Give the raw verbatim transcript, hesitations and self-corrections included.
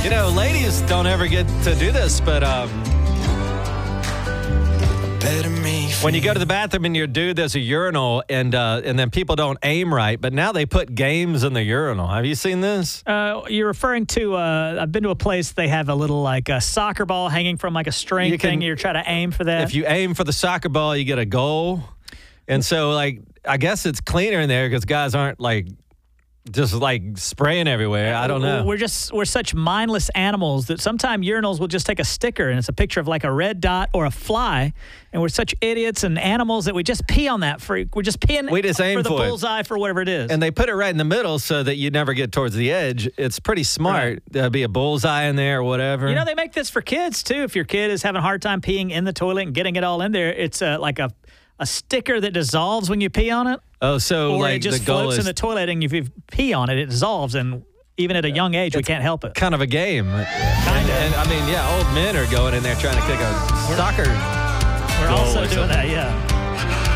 You know, ladies don't ever get to do this, but um, when you go to the bathroom and you're a dude, there's a urinal, and uh, and then people don't aim right. But now they put games in the urinal. Have you seen this? Uh, you're referring to, uh, I've been to a place, they have a little like a soccer ball hanging from like a string You can- thing. You're trying to aim for that. If you aim for the soccer ball, you get a goal. And so, like, I guess it's cleaner in there because guys aren't, like, just, like, spraying everywhere. I don't know. We're just, we're such mindless animals that sometimes urinals will just take a sticker and it's a picture of like a red dot or a fly. And we're such idiots and animals that we just pee on that freak. We're just peeing We just aim for the for it. bullseye for whatever it is. And they put it right in the middle so that you never get towards the edge. It's pretty smart. Right. There'll be a bullseye in there or whatever. You know, they make this for kids, too. If your kid is having a hard time peeing in the toilet and getting it all in there, it's uh, like a, a sticker that dissolves when you pee on it. oh, so, Or like, it just the goal floats is in the toilet, and if you pee on it, it dissolves. And even at a young age, we can't help it. kind of a game. Kinda. And, and, I mean, yeah, old men are going in there trying to kick a soccer We're goal also or doing something. that, yeah.